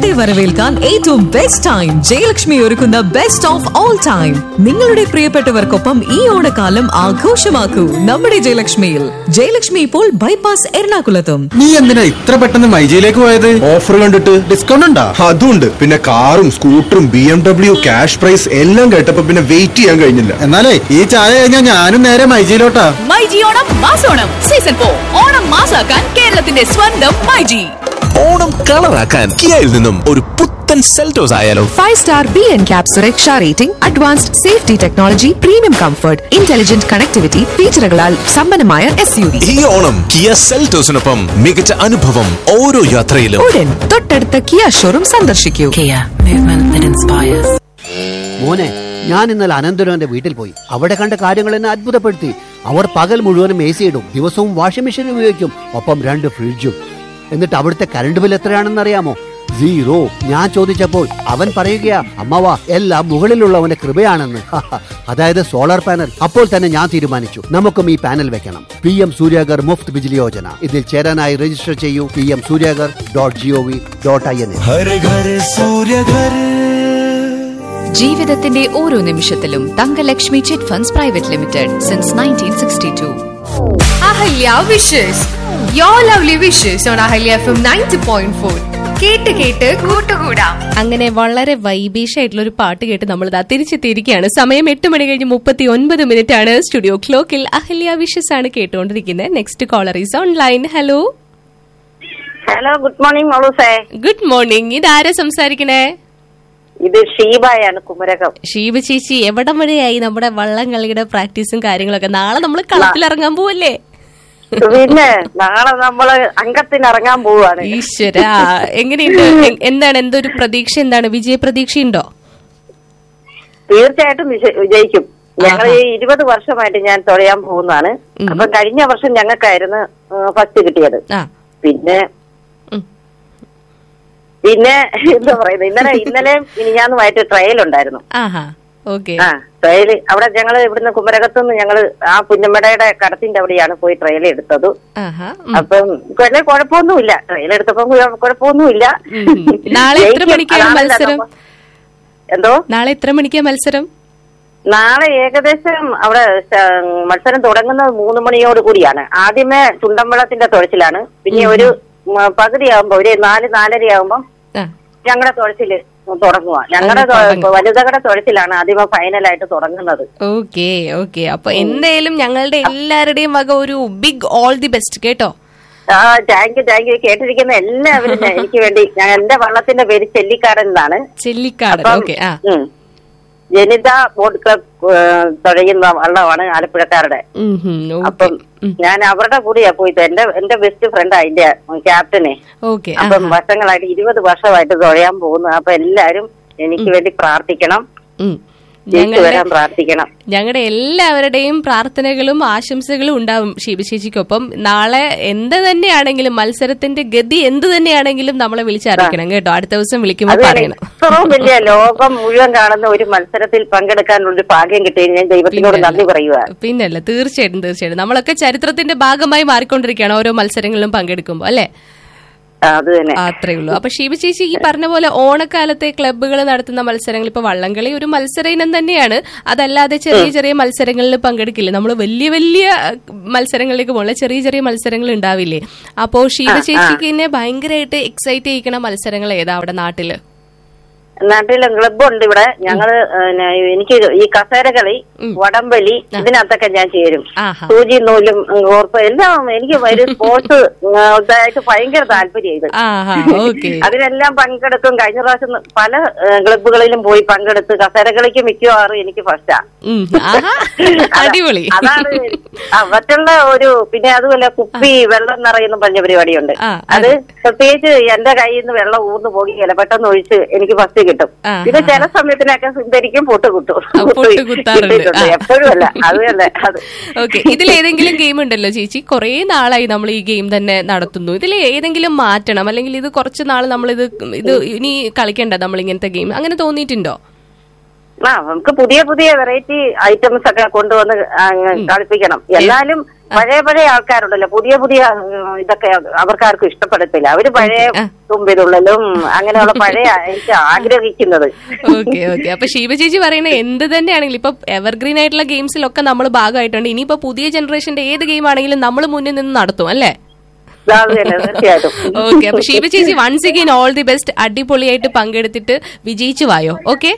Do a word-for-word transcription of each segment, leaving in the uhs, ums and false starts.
ഓണത്തെ വരവേൽക്കാൻ ഏറ്റവും ബെസ്റ്റ് ടൈം ജയലക്ഷ്മി ഒരുക്കുന്ന ബെസ്റ്റ് ഓഫ് ഓൾ ടൈം. നിങ്ങളുടെ പ്രിയപ്പെട്ടവർക്കൊപ്പം ഈ ഓണക്കാലം ആഘോഷമാക്കൂ നമ്മുടെ ജയലക്ഷ്മിയിൽ. ജയലക്ഷ്മി ഇപ്പോൾ ബൈപ്പാസ് എറണാകുളത്തും. നീ എന്തിനാ ഇത്ര പെട്ടെന്ന് മൈജിയിലേക്ക് പോയത്? ഓഫർ കണ്ടിട്ട് ഡിസ്കൗണ്ട് ഉണ്ടാ? അതുണ്ട്. പിന്നെ കാറും സ്കൂട്ടറും B M W cash prize എല്ലാം കേട്ടപ്പോ പിന്നെ വെയിറ്റ് ചെയ്യാൻ കഴിഞ്ഞില്ല. എന്നാലേ ഈ ചായ കഴിഞ്ഞാൽ ഞാനും നേരെ മൈജിയിലോട്ടാ. MyG Onam മാസോണം season four. ഓണം മാസാക്കാൻ കേരളത്തിന്റെ സ്വന്തം മൈജി. ഓണം കളറാക്കാൻ കിയയിൽ നിന്നും ഒരു പുത്തൻ സെൽറ്റോസ് ആയാലോ? Five star B N cap സുരക്ഷ rating, advanced safety technology, premium comfort, intelligent connectivity ഫീച്ചറുകളാൽ സമ്പന്നമായ എസ് യു വി. ഈ ഓണം കിയ സെൽറ്റോസിനൊപ്പം മികച്ച അനുഭവം ഓരോ യാത്രയിലും. ഉടൻ തൊട്ടടുത്ത കിയ ഷോറൂം സന്ദർശിക്കൂ. മോനെ, ഞാൻ ഇന്നലെ അനന്തരവന്റെ വീട്ടിൽ പോയി. അവിടെ കണ്ട കാര്യങ്ങൾ എന്നെ അത്ഭുതപ്പെടുത്തി. അവർ പകൽ മുഴുവനും എ സി ഇടും, ദിവസവും വാഷിംഗ് മെഷീൻ ഉപയോഗിക്കും, ഒപ്പം രണ്ട് ഫ്രിഡ്ജും. എന്നിട്ട് അവിടുത്തെ കറണ്ട് ബിൽ എത്രയാണെന്ന് അറിയാമോ? സീറോ. ഞാൻ ചോദിച്ചപ്പോൾ അവൻ പറയുകയാ, അമ്മവാ എല്ലാം മുകളിലുള്ളവന്റെ കൃപയാണെന്ന്. അതായത് സോളാർ പാനൽ. അപ്പോൾ തന്നെ ഞാൻ തീരുമാനിച്ചു, നമുക്കും ഈ പാനൽ വെക്കണം. P M Suryaghar Muft Bijli Yojana. ഇതിൽ ചേരാനായി രജിസ്റ്റർ ചെയ്യൂ P M Suryaghar dot G O V dot I N. ജീവിതത്തിന്റെ ഓരോ നിമിഷത്തിലും Thankalakshmi chit funds private limited since nineteen sixty to. Ahalya wishes your lovely wishes on Ahalya F M ninety point four. കേട്ട് കേട്ട് കൂട്ടുകൂടാം. അങ്ങനെ വളരെ വൈബീഷ് ആയിട്ടുള്ള ഒരു പാട്ട് കേട്ട് നമ്മൾ ഇതാ തിരിച്ചെത്തിയിരിക്കുകയാണ്. സമയം എട്ട് മണി കഴിഞ്ഞ് മുപ്പത്തി ഒൻപത് മിനിറ്റ് ആണ്. സ്റ്റുഡിയോ ക്ലോക്കിൽ അഹല്യ വിഷസ് ആണ് കേട്ടുകൊണ്ടിരിക്കുന്നത്. Next collar is online. Hello hello, good morning മോളൂസേ. Good morning. ഇതാരാ സംസാരിക്കണേ? ഇത് ഷീബയാണ്, കുമരകം. ഷീബ ചേച്ചി, എവിടം വരെയായി നമ്മുടെ വള്ളംകളിയുടെ പ്രാക്ടീസും കാര്യങ്ങളൊക്കെ? നാളെ നമ്മൾ കളത്തിലിറങ്ങാൻ പോവല്ലേ? പിന്നെ നാളെ നമ്മള് അംഗത്തിന് ഇറങ്ങാൻ പോവാണ്. ഈശ്വര, എങ്ങനെയുണ്ട്? എന്താണ്, എന്തൊരു പ്രതീക്ഷ, എന്താണ് വിജയ പ്രതീക്ഷ ഉണ്ടോ? തീർച്ചയായിട്ടും വിജയിക്കും. ഞങ്ങൾ ഈ ഇരുപത് വർഷമായിട്ട് ഞാൻ തുഴയാൻ പോകുന്നതാണ്. അപ്പൊ കഴിഞ്ഞ വർഷം ഞങ്ങൾക്കായിരുന്നു ഫസ്റ്റ് കിട്ടിയത്. പിന്നെ പിന്നെ എന്താ പറയുന്നത്, ഇന്നലെ ഇന്നലെയും മിനിഞ്ഞാന്നുമായിട്ട് ട്രയൽ ഉണ്ടായിരുന്നു. ആ ട്രയൽ അവിടെ ഞങ്ങള് ഇവിടുന്ന് കുമരകത്തുനിന്ന് ഞങ്ങള് ആ പുന്നമ്മടയുടെ കടത്തിന്റെ അവിടെയാണ് പോയി ട്രയൽ എടുത്തത്. അപ്പം വലിയ കുഴപ്പമൊന്നുമില്ല, ട്രയൽ എടുത്തപ്പോ കുഴപ്പമൊന്നുമില്ല. നാളെ എത്ര മണിക്കാണ് മത്സരം? എന്തോ നാളെ എത്ര മണിക്കാ മത്സരം? നാളെ ഏകദേശം അവിടെ മത്സരം തുടങ്ങുന്നത് മൂന്ന് മണിയോട് കൂടിയാണ്. ആദ്യമേ ചുണ്ടമ്പളത്തിന്റെ തുഴച്ചിലാണ്, പിന്നെ ഒരു പകുതിയാകുമ്പോ ഒരു നാല് നാലരയാകുമ്പോ ഞങ്ങളുടെ തുഴച്ചില് തുടങ്ങുക. ഞങ്ങളുടെ വനിതകളുടെ തുഴച്ചിലാണ് ആദ്യമേ ഫൈനലായിട്ട് തുടങ്ങുന്നത്. Okay okay. അപ്പൊ എന്തായാലും ഞങ്ങളുടെ എല്ലാവരുടെയും വക ഒരു ബിഗ് ഓൾ ദി ബെസ്റ്റ് കേട്ടോ. ആ താങ്ക് യു താങ്ക് യു. കേട്ടിരിക്കുന്ന എല്ലാവരും എനിക്ക് വേണ്ടി, ഞാൻ എന്റെ വള്ളത്തിന്റെ പേര് ചെല്ലിക്കാടൻ എന്നാണ്. Chellikkadan. Okay. Janitha boat club തുഴയുന്ന വള്ളമാണ് ആലപ്പുഴക്കാരുടെ. അപ്പം ഞാൻ അവരുടെ കൂടെയാ പോയത്. എന്റെ എന്റെ ബെസ്റ്റ് ഫ്രണ്ട് അതിന്റെ ക്യാപ്റ്റനെ. അപ്പം വർഷങ്ങളായിട്ട് ഇരുപത് വർഷമായിട്ട് തുഴയാൻ പോകുന്നു. അപ്പൊ എല്ലാരും എനിക്ക് വേണ്ടി പ്രാർത്ഥിക്കണം, വരാൻ പ്രാർത്ഥിക്കണം. ഞങ്ങളുടെ എല്ലാവരുടെയും പ്രാർത്ഥനകളും ആശംസകളും ഉണ്ടാവും ശിവശേഷിക്കൊപ്പം. നാളെ എന്ത് തന്നെയാണെങ്കിലും, മത്സരത്തിന്റെ ഗതി എന്ത് തന്നെയാണെങ്കിലും നമ്മളെ വിളിച്ചറിയിക്കണം കേട്ടോ. അടുത്ത ദിവസം വിളിക്കുമ്പോൾ പറയണം. ഇത്രയും വലിയ ലോകം മുഴുവൻ കാണുന്ന ഒരു മത്സരത്തിൽ പങ്കെടുക്കാനുള്ള ഭാഗ്യം കിട്ടി ഞാൻ ദൈവത്തിനോട് നന്ദി പറയുക. പിന്നല്ല, തീർച്ചയായിട്ടും തീർച്ചയായിട്ടും. നമ്മളൊക്കെ ചരിത്രത്തിന്റെ ഭാഗമായി മാറിക്കൊണ്ടിരിക്കുകയാണ് ഓരോ മത്സരങ്ങളിലും പങ്കെടുക്കുമ്പോൾ, അല്ലെ? അത്രേ ഉള്ളൂ. അപ്പൊ ഷീബ ചേച്ചി, ഈ പറഞ്ഞ പോലെ ഓണക്കാലത്തെ ക്ലബ്ബുകൾ നടത്തുന്ന മത്സരങ്ങൾ, ഇപ്പൊ വള്ളംകളി ഒരു മത്സര ഇനം തന്നെയാണ്. അതല്ലാതെ ചെറിയ ചെറിയ മത്സരങ്ങളിൽ പങ്കെടുക്കില്ലേ? നമ്മൾ വലിയ വലിയ മത്സരങ്ങളിലേക്ക് പോകണ ചെറിയ ചെറിയ മത്സരങ്ങൾ ഉണ്ടാവില്ലേ? അപ്പോ ഷീബ ചേച്ചിക്ക് ഭയങ്കരമായിട്ട് എക്സൈറ്റ് ചെയ്യിക്കണ മത്സരങ്ങൾ ഏതാ അവിടെ നാട്ടില്? നാട്ടിലെ ക്ലബ്ബുണ്ട് ഇവിടെ. ഞങ്ങള് എനിക്ക് ഈ കസേരകളി, വടംവലി, ഇതിനകത്തൊക്കെ ഞാൻ ചേരും. സൂചി നൂലും കോർപ്പ് എല്ലാം എനിക്ക് ഒരു സ്പോർട്സ് ഇതായിട്ട് ഭയങ്കര താല്പര്യം ഇത്. അതിനെല്ലാം പങ്കെടുക്കും. കഴിഞ്ഞ പ്രാവശ്യം പല ക്ലബ്ബുകളിലും പോയി പങ്കെടുത്ത് കസേരകളിക്ക് മിക്കവാറും എനിക്ക് ഫസ്റ്റാ. അതാണ് മറ്റുള്ള ഒരു. പിന്നെ അതുപോലെ കുപ്പി വെള്ളം നിറയുന്ന പറഞ്ഞ പരിപാടിയുണ്ട്. അത് പ്രത്യേകിച്ച് എന്റെ കയ്യിൽ നിന്ന് വെള്ളം ഊർന്നു പോകുകയില്ല, പെട്ടെന്ന് ഒഴിച്ച് എനിക്ക് ഫസ്റ്റ് കിട്ടും. പിന്നെ ചില സമയത്തിനൊക്കെ സുന്ദരിക്കും പൊട്ട് കുട്ടും. എപ്പോഴും അല്ല, അത് തന്നെ. അത് ഓക്കെ. ഇതിൽ ഏതെങ്കിലും ഗെയിം ഉണ്ടല്ലോ ചേച്ചി, കുറെ നാളായി നമ്മൾ ഈ ഗെയിം തന്നെ നടത്തുന്നു. ഇതിൽ ഏതെങ്കിലും മാറ്റണം, അല്ലെങ്കിൽ ഇത് കുറച്ച് നാൾ നമ്മൾ ഇത് ഇത് ഇനി കളിക്കണ്ട നമ്മൾ ഇങ്ങനത്തെ ഗെയിം, അങ്ങനെ തോന്നിയിട്ടുണ്ടോ? ആ നമുക്ക് പുതിയ പുതിയ വെറൈറ്റി ഐറ്റംസ് ഒക്കെ കൊണ്ടുവന്ന് കളിപ്പിക്കണം. എന്നാലും പഴയ പഴയ ആൾക്കാരുണ്ടല്ലോ, പുതിയ പുതിയ ഇതൊക്കെ അവർക്കാർക്കും ഇഷ്ടപ്പെടത്തില്ല. അവര് പഴയ തുമ്പിതുള്ളലും അങ്ങനെയുള്ള പഴയ എനിക്ക് ആഗ്രഹിക്കുന്നത്. Okay okay. അപ്പൊ ശിവ ചേച്ചി പറയുന്നത് എന്ത് തന്നെയാണെങ്കിലും ഇപ്പൊ എവർഗ്രീൻ ആയിട്ടുള്ള ഗെയിംസിലൊക്കെ നമ്മൾ ഭാഗമായിട്ടുണ്ട്. ഇനിയിപ്പോ പുതിയ ജനറേഷന്റെ ഏത് ഗെയിം ആണെങ്കിലും നമ്മൾ മുന്നിൽ നിന്ന് നടത്തും അല്ലേ? ഓക്കെ. അപ്പൊ ശിവ ചേച്ചി once again all the best. അടിപൊളിയായിട്ട് പങ്കെടുത്തിട്ട് വിജയിച്ചു വായോ. Okay,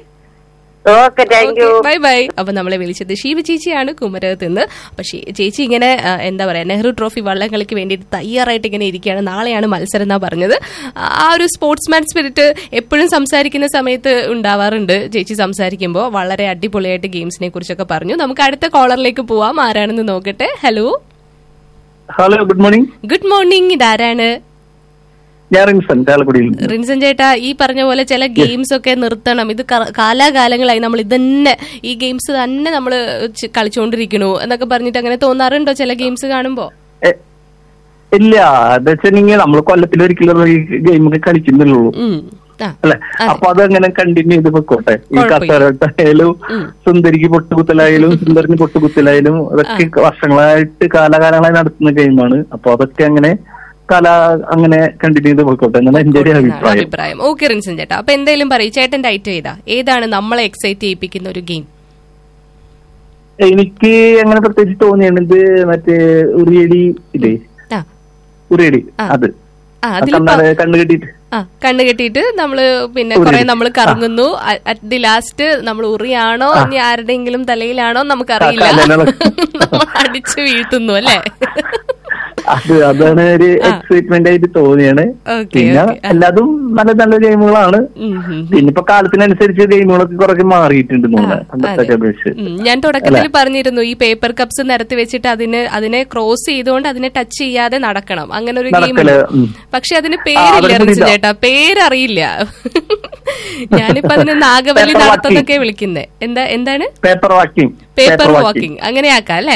bye bye. അപ്പൊ നമ്മളെ വിളിച്ചത് ശിവ ചേച്ചിയാണ് കുമരകത്ത് നിന്ന്. അപ്പൊ ചേച്ചി ഇങ്ങനെ എന്താ പറയാ നെഹ്റു ട്രോഫി വള്ളംകളിക്ക് വേണ്ടിയിട്ട് തയ്യാറായിട്ട് ഇങ്ങനെ ഇരിക്കുകയാണ്. നാളെയാണ് മത്സരം എന്നാ പറഞ്ഞത്. ആ ഒരു സ്പോർട്സ്മാൻ സ്പിരിറ്റ് എപ്പോഴും സംസാരിക്കുന്ന സമയത്ത് ഉണ്ടാവാറുണ്ട്. ചേച്ചി സംസാരിക്കുമ്പോൾ വളരെ അടിപൊളിയായിട്ട് ഗെയിംസിനെ കുറിച്ചൊക്കെ പറഞ്ഞു. നമുക്ക് അടുത്ത കോളറിലേക്ക് പോവാം. ആരാണെന്ന് നോക്കട്ടെ. Hello hello, good morning. Good morning. ഇതാരാണ്? ഞാൻ റിൻസൺ, ചാലക്കുടിയിൽ. റിൻസൺ ചേട്ടാ, ഈ പറഞ്ഞ പോലെ ചില ഗെയിംസ് ഒക്കെ നിർത്തണം. ഇത് കാലാകാലങ്ങളായി നമ്മൾ ഇതന്നെ ഈ ഗെയിംസ് തന്നെ നമ്മൾ കളിച്ചുകൊണ്ടിരിക്കണു എന്നൊക്കെ പറഞ്ഞിട്ട് അങ്ങനെ തോന്നാറുണ്ടോ ചില ഗെയിംസ് കാണുമ്പോ? ഇല്ല, എന്താ വെച്ചാൽ നമ്മൾ കൊല്ലത്തിൽ ഒരിക്കലും ഈ ഗെയിമൊക്കെ കളിക്കുന്നുള്ളൂ അല്ലെ. അപ്പൊ അതങ്ങനെ കണ്ടിന്യൂ ചെയ്ത് പൊക്കോട്ടെ. ഈ കസേരട്ടായാലും സുന്ദരിക്ക് പൊട്ടുകുത്തലായാലും സുന്ദരിന് പൊട്ടുകുത്തലായാലും അതൊക്കെ വർഷങ്ങളായിട്ട് കാലാകാലങ്ങളായി നടത്തുന്ന ഗെയിമാണ്. അപ്പൊ അതൊക്കെ അങ്ങനെ കല അങ്ങനെ കണ്ടിന്യൂ ചെയ്ത് പോയിക്കോട്ടെ എന്നാണ് എന്റെ ഒരു അഭിപ്രായം. ഓക്കെ റിൻസൺ ചേട്ടാ, അപ്പൊ എന്തായാലും പറയും ചേട്ടന്റെ ഐറ്റം ഏതാ? ഏതാണ് നമ്മളെ എക്സൈറ്റ് ചെയ്യിപ്പിക്കുന്ന ഒരു ഗെയിം? എനിക്ക് അങ്ങനെ പ്രത്യേകിച്ച് തോന്നിയത് മറ്റേ ഉറിയടി ഇല്ലേ, ഉറിയടി. അത് കണ്ണു കെട്ടിട്ട് കണ്ണു കെട്ടിയിട്ട് നമ്മള് പിന്നെ കുറെ നമ്മൾ കറങ്ങുന്നു. അറ്റ് ദി ലാസ്റ്റ് നമ്മൾ ഉറിയാണോ ഇനി ആരുടെയെങ്കിലും തലയിലാണോ നമുക്കറിയില്ല, നമ്മൾ അടിച്ചു വീഴ്ത്തുന്നു അല്ലേ? അത് അതാണ് ഒരു എക്സൈറ്റ്മെന്റ് ആയിട്ട് തോന്നിയാണ്. പിന്നെ എല്ലാതും നല്ല നല്ല ഗെയിമുകളാണ്. പിന്നെ ഇപ്പൊ കാലത്തിനനുസരിച്ച് ഗെയിമുകളൊക്കെ കുറച്ച് മാറിയിട്ടുണ്ട്. ഞാൻ തുടക്കത്തിൽ പറഞ്ഞിരുന്നു ഈ പേപ്പർ കപ്സ് നിരത്തി വെച്ചിട്ട് അതിന് അതിനെ ക്രോസ് ചെയ്തുകൊണ്ട് അതിനെ ടച്ച് ചെയ്യാതെ നടക്കണം, അങ്ങനെ ഒരു ഗെയിം. പക്ഷെ അതിന് പേരില്ല റിൻസൺ ചേട്ടാ, പേരറിയില്ല. ഞാനിപ്പോ അതിന് നാഗവല്ലി നടത്തുന്നൊക്കെ വിളിക്കുന്നേ. എന്താ എന്താണ്? Paper walking. പേപ്പർ വാക്കിംഗ് അങ്ങനെയാക്കാം അല്ലേ?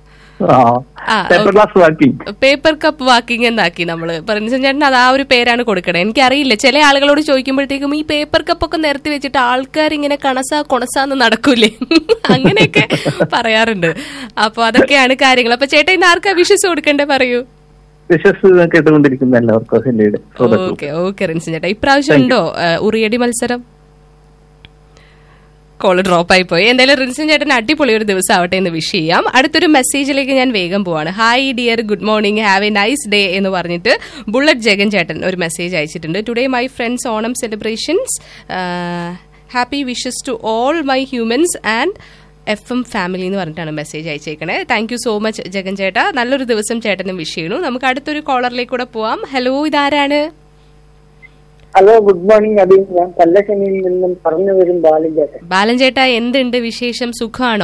പേപ്പർ കപ്പ് വാക്കിംഗ് എന്നാക്കി നമ്മള്. റിൻസൺ ചേട്ടൻ അത് ആ ഒരു പേരാണ് കൊടുക്കണേ. എനിക്കറിയില്ല, ചില ആളുകളോട് ചോദിക്കുമ്പോഴത്തേക്കും ഈ പേപ്പർ കപ്പൊക്കെ നിരത്തി വെച്ചിട്ട് ആൾക്കാർ ഇങ്ങനെ കണസാ കൊണസാന്ന് നടക്കൂലേ, അങ്ങനെയൊക്കെ പറയാറുണ്ട്. അപ്പൊ അതൊക്കെയാണ് കാര്യങ്ങൾ. അപ്പൊ ചേട്ടാ ഇന്ന് ആർക്കാ വിഷസ് കൊടുക്കണ്ടേ പറയൂ? കേട്ടുകൊണ്ടിരിക്കുന്ന എല്ലാവർക്കും. ഓക്കെ ഓക്കെ റിൻസൺ ചേട്ടാ, ഇപ്രാവശ്യം ഉണ്ടോ ഉറിയടി മത്സരം? കോള് ഡ്രോപ്പ് ആയി പോയി. എന്തായാലും റിൻസൺ ചേട്ടൻ അടിപൊളി ഒരു ദിവസം ആവട്ടെ എന്ന് വിഷ് ചെയ്യാം. അടുത്തൊരു മെസ്സേജിലേക്ക് ഞാൻ വേഗം പോവാണ്. Hi dear, good morning, have A nice day എന്ന് പറഞ്ഞിട്ട് ബുള്ളറ്റ് ജഗൻ ചേട്ടൻ ഒരു മെസ്സേജ് അയച്ചിട്ടുണ്ട്. Today my friends Onam celebrations, happy wishes to all my humans and F M family എന്ന് പറഞ്ഞിട്ടാണ് message അയച്ചേക്കണേ. Thank you so much Jagan ചേട്ടാ, നല്ലൊരു ദിവസം ചേട്ടനും വിഷ് ചെയ്യണു. നമുക്ക് അടുത്തൊരു കോളറിലേക്ക് കൂടെ പോവാം. ഹലോ, ഇതാരാണ്? Hello, good morning. അബി, ഞാൻ പല്ലശ്ശനിയിൽ നിന്നും പറഞ്ഞു വരും ബാലൻ ചേട്ടൻ. ബാലൻ ചേട്ടാ, എന്തുണ്ട് വിശേഷം? സുഖാണോ?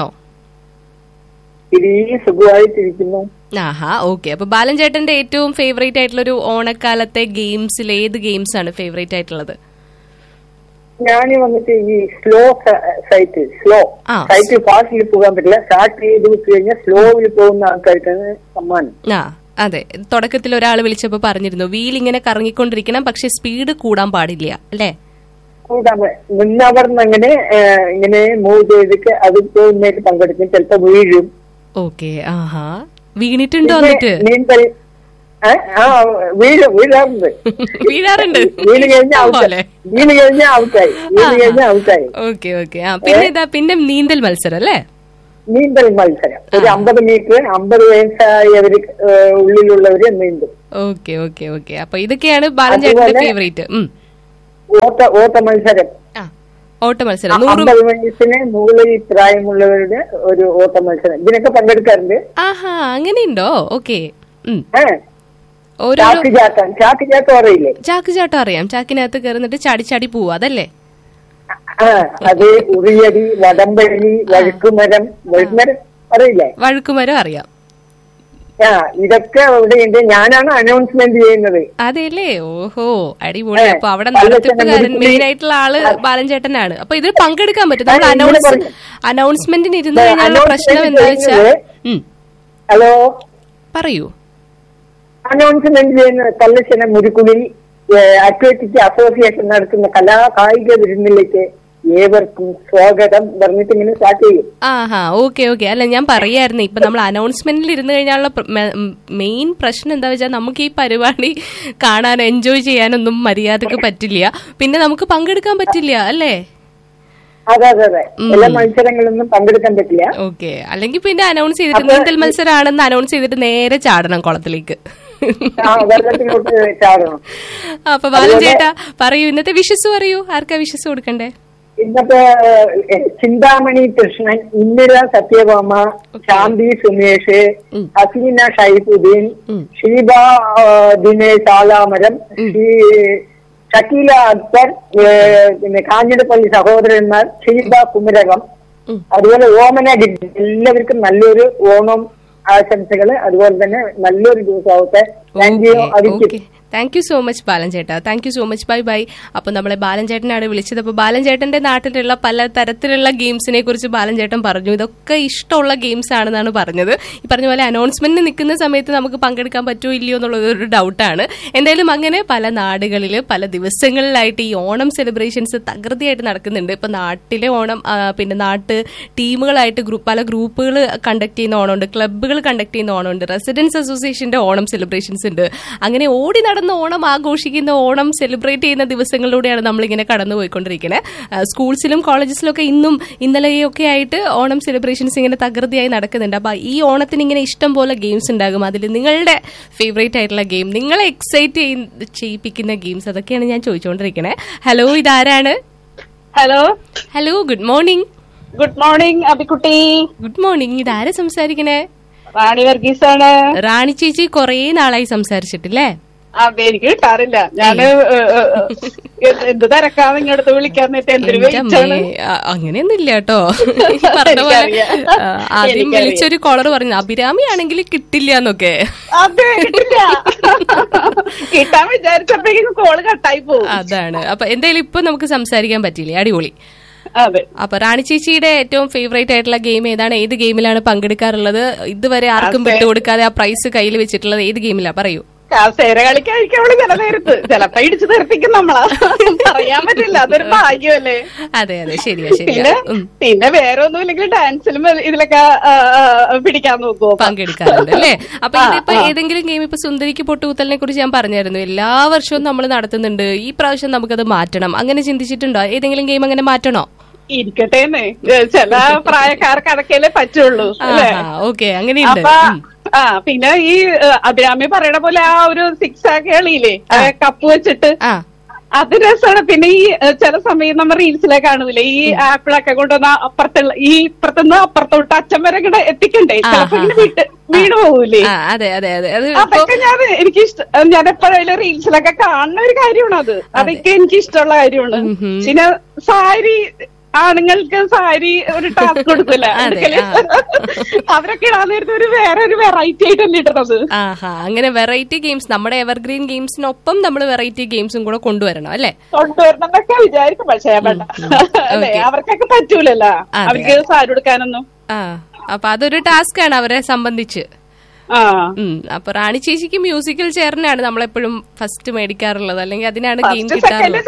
സുഖമായിട്ടിരിക്കുന്നു. ആഹാ, ഓക്കെ. അപ്പൊ ബാലൻ ചേട്ടന്റെ ഏറ്റവും ഫേവറേറ്റ് ആയിട്ടുള്ള ഒരു ഓണക്കാലത്തെ ഗെയിംസിൽ ഏത് ഗെയിംസ് ആണ് ഫേവറേറ്റ് ആയിട്ടുള്ളത്? ഞാൻ വന്നിട്ട് ഈ സ്ലോ സൈറ്റ് സ്ലോ സൈറ്റ് ഫാസ്റ്റിൽ പോകാൻ പറ്റില്ല. സ്റ്റാർട്ട് ചെയ്ത് വെച്ച് കഴിഞ്ഞാൽ സ്ലോവിൽ പോകുന്ന ആൾക്കാർക്കാണ് സമ്മാനം. ആ അതെ, തുടക്കത്തിൽ ഒരാൾ വിളിച്ചപ്പോ പറഞ്ഞിരുന്നു വീൽ ഇങ്ങനെ കറങ്ങിക്കൊണ്ടിരിക്കണം, പക്ഷെ സ്പീഡ് കൂടാൻ പാടില്ല അല്ലേ? കൂടാൻ നിന്നവർന്ന് അങ്ങനെ ഇങ്ങനെ മൂവ് ചെയ്തിട്ട് അത് പോകുന്നതിൽ പങ്കെടുക്കും, ചിലപ്പോ വീഴും. ഓക്കെ. ആഹാ, വീണിട്ടുണ്ടോ? എന്നിട്ട് നീന്തൽ വീഴും വീഴാറുണ്ട് വീഴാറുണ്ട് വീണ് കഴിഞ്ഞാൽ ഔട്ടായി വീണ് കഴിഞ്ഞാൽ ഔട്ടായി വീണ് കഴിഞ്ഞാൽ ഔട്ടായി. Okay okay. പിന്നെ ഇതാ പിന്നെ നീന്തൽ മത്സരം അല്ലേ? നീന്തൽ മത്സരം ഒരു അമ്പത് മീറ്റർ അമ്പത് വയസ്സായവര് ഉള്ളിലുള്ളവര് നീന്തും. Okay okay okay. അപ്പൊ ഇതൊക്കെയാണ് ബാലൻ ചേട്ടന്റെ ഫേവറേറ്റ്. ഓട്ട ഓട്ട മത്സരം ഓട്ട മത്സരം അമ്പത് വയസ്സിന് മുകളിൽ പ്രായമുള്ളവരുടെ ഒരു ഓട്ട മത്സരം, ഇതിനൊക്കെ പങ്കെടുക്കാറുണ്ട്. ആഹാ, അങ്ങനെയുണ്ടോ? ഓക്കെ. ചാക്ക് ചാട്ടം ചാക്ക് ചാട്ടം അറിയില്ലേ? ചാക്ക് ചാട്ടം അറിയാം. ചാക്കിനകത്ത് കയറുന്നിട്ട് ചാടി ചാടി പോവാ, അതല്ലേ? ആ, അത് ഉറിയടി, വടംവലി, വഴുക്കുമരം. വഴുക്കുമരം അറിയില്ലേ? വഴുക്കുമരം അറിയാം. ആ, ഇതൊക്കെ ഇവിടെയുണ്ട്. ഞാനാണ് അനൗൺസ്മെന്റ് ചെയ്യുന്നത്. അതെല്ലേ? ഓഹോ, അടിപൊളി. അപ്പൊ അവിടെ നടത്തിപ്പുകാരൻ മെയിൻ ആയിട്ടുള്ള ആള് ബാലൻ ചേട്ടനാണ്. അപ്പൊ ഇതിൽ പങ്കെടുക്കാൻ പറ്റും. നമ്മൾ അനൗൺസ് അനൗൺസ്മെന്റിന് ഇരുന്ന് കഴിഞ്ഞാലുള്ള പ്രശ്നം എന്താ വെച്ചാൽ, ഹലോ പറയൂ. അനൗൺസ്മെന്റ് ചെയ്യുന്ന കല്ലശ്ശന മുരുക്കുളിൽ അത്ലറ്റിക് അസോസിയേഷൻ നടത്തുന്ന കലാ കായിക വിരുന്നിലേക്ക് ഏവർക്കും സ്വാഗതം പറഞ്ഞിട്ട് ഇങ്ങനെ സ്റ്റാർട്ട് ചെയ്യും. ആഹാ ഓക്കെ ഓക്കെ. അല്ല ഞാൻ പറയായിരുന്നു, ഇപ്പൊ നമ്മൾ അനൗൺസ്മെന്റിൽ ഇരുന്ന് കഴിഞ്ഞാലുള്ള മെയിൻ പ്രശ്നം എന്താ വെച്ചാൽ നമുക്ക് ഈ പരിപാടി കാണാൻ എൻജോയ് ചെയ്യാനൊന്നും മര്യാദക്ക് പറ്റില്ല, പിന്നെ നമുക്ക് പങ്കെടുക്കാൻ പറ്റില്ല അല്ലേ? അതെ അതെ അതെ, എല്ലാ മത്സരങ്ങളിലൊന്നും പങ്കെടുക്കാൻ പറ്റില്ല. ഓക്കെ, അല്ലെങ്കിൽ പിന്നെ അനൗൺസ് ചെയ്തിട്ട് നീന്തൽ മത്സരമാണെന്ന് അനൗൺസ് ചെയ്തിട്ട് നേരെ ചാടണം കുളത്തിലേക്ക്. അപ്പൊ ബാലൻ ചേട്ടാ പറയൂ, ഇന്നത്തെ വിഷസ് പറയൂ, ആർക്കാ വിഷസ് കൊടുക്കണ്ടേ? ഇന്നത്തെ ചിന്താമണി കൃഷ്ണൻ, ഇന്ദിര സത്യഭാമ, ശാന്തി സുമേഷ്, ഹസീന ഷൈഫുദ്ദീൻ, ഷീബ ദിനേശ് ആലാമരം, ഷക്കീല അക്ബർ, പിന്നെ കാഞ്ഞിരപ്പള്ളി സഹോദരന്മാർ, ഷീബ കുമരകം, അതുപോലെ ഓമന ഗിരി, എല്ലാവർക്കും നല്ലൊരു ഓണം ആശംസകള്. അതുപോലെ തന്നെ നല്ലൊരു ദിവസമാവട്ടെ. Thank you. അതിക്കും thank you so much ബാലൻ ചേട്ടാ, thank you so much. Bye bye. അപ്പൊ നമ്മളെ ബാലൻ ചേട്ടനാണ് വിളിച്ചത്. അപ്പൊ ബാലൻ ചേട്ടന്റെ നാട്ടിലുള്ള പല തരത്തിലുള്ള ഗെയിംസിനെ കുറിച്ച് ബാലൻ ചേട്ടൻ പറഞ്ഞു. ഇതൊക്കെ ഇഷ്ടമുള്ള ഗെയിംസ് ആണെന്നാണ് പറഞ്ഞത്. ഈ പറഞ്ഞ പോലെ അനൗൺസ്മെന്റിന് നിൽക്കുന്ന സമയത്ത് നമുക്ക് പങ്കെടുക്കാൻ പറ്റുമോ ഇല്ലയോ എന്നുള്ളത് ഒരു ഡൗട്ടാണ്. എന്തായാലും അങ്ങനെ പല നാടുകളിൽ പല ദിവസങ്ങളിലായിട്ട് ഈ ഓണം സെലിബ്രേഷൻസ് തകൃതിയായിട്ട് നടക്കുന്നുണ്ട്. ഇപ്പൊ നാട്ടിലെ ഓണം, പിന്നെ നാട്ട് ടീമുകളായിട്ട് ഗ്രൂപ്പ് പല ഗ്രൂപ്പുകൾ കണ്ടക്ട് ചെയ്യുന്ന ഓണമുണ്ട്, ക്ലബ്ബുകൾ കണ്ടക്ട് ചെയ്യുന്ന ഓണമുണ്ട്, റെസിഡൻസ് അസോസിയേഷന്റെ ഓണം സെലിബ്രേഷൻസ് ഉണ്ട്. അങ്ങനെ ഓടി നടന്ന ഓണം ആഘോഷിക്കുന്ന, ഓണം സെലിബ്രേറ്റ് ചെയ്യുന്ന ദിവസങ്ങളിലൂടെയാണ് നമ്മളിങ്ങനെ കടന്നു പോയിക്കൊണ്ടിരിക്കുന്നത്. സ്കൂൾസിലും കോളേജസിലും ഒക്കെ ഇന്നും ഇന്നലെയൊക്കെ ആയിട്ട് ഓണം സെലിബ്രേഷൻസ് ഇങ്ങനെ തകൃതിയായി നടക്കുന്നുണ്ട്. അപ്പൊ ഈ ഓണത്തിന് ഇങ്ങനെ ഇഷ്ടം പോലെ ഗെയിംസ് ഉണ്ടാകും. അതിൽ നിങ്ങളുടെ ഫേവറേറ്റ് ആയിട്ടുള്ള ഗെയിം, നിങ്ങളെ എക്സൈറ്റ് ചെയ്യിപ്പിക്കുന്ന ഗെയിംസ്, അതൊക്കെയാണ് ഞാൻ ചോദിച്ചുകൊണ്ടിരിക്കുന്നത്. ഹലോ, ഇതാരാണ്? Hello hello good morning. Good morning അബിക്കുട്ടി. Good morning. ഇതാരാ സംസാരിക്കണേ? റാണി വർഗീസ് ആണ്. റാണി ചേച്ചി കൊറേ നാളായി സംസാരിച്ചിട്ടില്ലേ? അതെ, എനിക്ക് കിട്ടാറില്ല. ഞാന് എന്ത് തിരക്കാന്ന് ഇങ്ങടുത്ത് വിളിക്കാന്നിട്ട് എന്തിനു വിളിച്ചാണ്? അങ്ങനെയൊന്നും ഇല്ല കേട്ടോ. പറഞ്ഞ പോലെ ആദ്യം വിളിച്ചൊരു കോളർ പറഞ്ഞു അഭിരാമി ആണെങ്കിൽ കിട്ടില്ല എന്നൊക്കെ. അതെ, കിട്ടില്ല. കിട്ടാൻ വിചാരിച്ചപ്പോഴേക്കും കോള് കട്ടായി പോകും. അതാണ്. അപ്പൊ എന്തായാലും ഇപ്പൊ നമുക്ക് സംസാരിക്കാൻ പറ്റില്ലേ? അടിപൊളി. അതെ. അപ്പൊ റാണി ചേച്ചിയുടെ ഏറ്റവും ഫേവറേറ്റ് ആയിട്ടുള്ള ഗെയിം ഏതാണ്? ഏത് ഗെയിമിലാണ് പങ്കെടുക്കാറുള്ളത്? ഇതുവരെ ആർക്കും വിട്ടുകൊടുക്കാതെ ആ പ്രൈസ് കയ്യിൽ വെച്ചിട്ടുള്ളത് ഏത് ഗെയിമിലാ? പറയൂ. കാസേര കളിക്കായിരിക്കും അവള് ചില നേരത്ത്, ചിലപ്പോ ഇടിച്ചു തെറിപ്പിക്കും നമ്മളാ, പറയാൻ പറ്റില്ല. അതൊരു ഭാഗ്യമല്ലേ? അതെ അതെ, ശരിയാ ശരിയാ. പിന്നെ വേറെ ഒന്നും ഇല്ലെങ്കിൽ ഡാൻസിലും ഇതിലൊക്കെ പിടിക്കാൻ നോക്കുമോ? പങ്കെടുക്കാറുണ്ട് അല്ലേ? അപ്പൊ ഇതിപ്പോ ഏതെങ്കിലും ഗെയിം, ഇപ്പൊ സുന്ദരിക്ക് പൊട്ടുകുത്തലിനെ കുറിച്ച് ഞാൻ പറഞ്ഞായിരുന്നു, എല്ലാ വർഷവും നമ്മൾ നടത്തുന്നുണ്ട്. ഈ പ്രാവശ്യം നമുക്കത് മാറ്റണം, അങ്ങനെ ചിന്തിച്ചിട്ടുണ്ടോ? ഏതെങ്കിലും ഗെയിം അങ്ങനെ മാറ്റണോ? ഇരിക്കട്ടേന്ന്, ചില പ്രായക്കാർക്ക് അതൊക്കെയല്ലേ പറ്റുള്ളൂ. ഓക്കെ, അങ്ങനെയുണ്ട്. ആ പിന്നെ ഈ അഭിരാമി പറയണ പോലെ ആ ഒരു സിക്സ് ആക്ക് കളിയില്ലേ, കപ്പ് വെച്ചിട്ട്, അത് രസമാണ്. പിന്നെ ഈ ചില സമയം നമ്മൾ റീൽസിലെ കാണുന്നില്ലേ, ഈ ആപ്പിളൊക്കെ കൊണ്ടുവന്ന അപ്പുറത്തുള്ള ഈ ഇപ്പുറത്തുനിന്ന് അപ്പുറത്തോട്ട് അച്ഛൻ വരെ കൂടെ എത്തിക്കണ്ടേ, ചിലപ്പോ ഇങ്ങനെ വീട്ട് വീണ് പോകൂലേ? അതെ അതെ അതെ. അതൊക്കെ ഞാൻ എനിക്ക് ഇഷ്ടം, ഞാൻ എപ്പോഴും റീൽസിലൊക്കെ കാണുന്ന ഒരു കാര്യമാണ് അത്. അതൊക്കെ എനിക്ക് ഇഷ്ടമുള്ള കാര്യമാണ്. പിന്നെ സാരി, ആണുങ്ങൾക്ക് സാരി ഒരു ടാസ്ക് കൊടുക്കില്ല, അവരൊക്കെ ഇടാൻ നേരത്തെ ഒരു വേറെ ഒരു വെറൈറ്റി ആയിട്ടല്ലേ ഇടുന്നത്. ആഹാ, അങ്ങനെ വെറൈറ്റി ഗെയിംസ്, നമ്മുടെ എവർഗ്രീൻ ഗെയിംസിനൊപ്പം നമ്മൾ വെറൈറ്റി ഗെയിംസും കൂടെ കൊണ്ടുവരണം അല്ലേ? കൊണ്ടുവരണം എന്നൊക്കെ വിചാരിക്കും, പക്ഷേ അല്ലേ അവർക്കൊക്കെ പറ്റൂലല്ലോ, അവർക്ക് സാരി കൊടുക്കാനൊന്നും. ആ, അപ്പൊ അതൊരു ടാസ്ക് ആണ് അവരെ സംബന്ധിച്ച്. അപ്പൊ റാണി ചേച്ചിക്ക് മ്യൂസിക്കൽ ചെയറിനാണ് നമ്മളെപ്പോഴും ഫസ്റ്റ് മേടിക്കാറുള്ളത്, അല്ലെങ്കിൽ അതിനാണ് ഗെയിം കിട്ടാറുള്ളത്.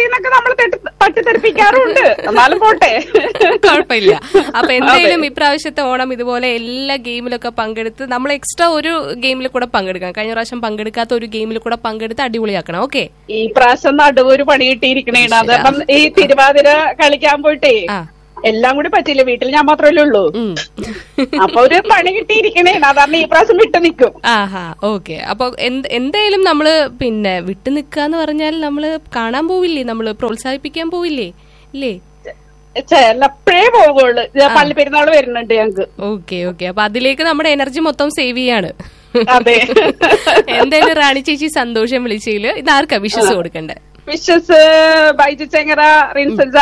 കുഴപ്പമില്ല. അപ്പൊ എന്തായാലും ഇപ്രാവശ്യത്തെ ഓണം ഇതുപോലെ എല്ലാ ഗെയിമിലൊക്കെ പങ്കെടുത്ത് നമ്മൾ എക്സ്ട്രാ ഒരു ഗെയിമിൽ കൂടെ പങ്കെടുക്കാം. കഴിഞ്ഞ പ്രാവശ്യം പങ്കെടുക്കാത്ത ഒരു ഗെയിമിൽ കൂടെ പങ്കെടുത്ത് അടിപൊളിയാക്കണം. ഓക്കെ, ഈ പ്രാവശ്യം നടുവൊരു പണി കിട്ടിയിരിക്കണേ. അതപ്പം ഈ തിരുവാതിര കളിക്കാൻ പോയിട്ടേ എല്ലാം കൂടി പറ്റില്ല, വീട്ടിൽ ഞാൻ മാത്രമല്ലേ ഉള്ളൂ. അപ്പൊ ഒരു പണി കിട്ടിയിരിക്കണേ, അതാണ് ഈ പ്രാവശ്യം വിട്ടു നിൽക്കും. ആഹാ, ഓക്കെ. അപ്പൊ എന്തായാലും നമ്മള് പിന്നെ വിട്ടു നിക്കാന്ന് പറഞ്ഞാൽ നമ്മള് കാണാൻ പോവില്ലേ, നമ്മള് പ്രോത്സാഹിപ്പിക്കാൻ പോവില്ലേ? ഇല്ലേ? ചിലപ്പോഴേ പോകുള്ളൂ. പള്ളി പെരുന്നാള് വരുന്നുണ്ട് ഞങ്ങക്ക്. Okay okay. അപ്പൊ അതിലേക്ക് നമ്മുടെ എനർജി മൊത്തം സേവ് ചെയ്യാണ്. അതെ. എന്തായാലും റാണി ചേച്ചി സന്തോഷം വിളിച്ചതില്. ഇതാർക്കാ വിശ്വസ് കൊടുക്കണ്ടേ? വിശ്വസ് ബൈജു ചെങ്ങറ, റിൻസൻ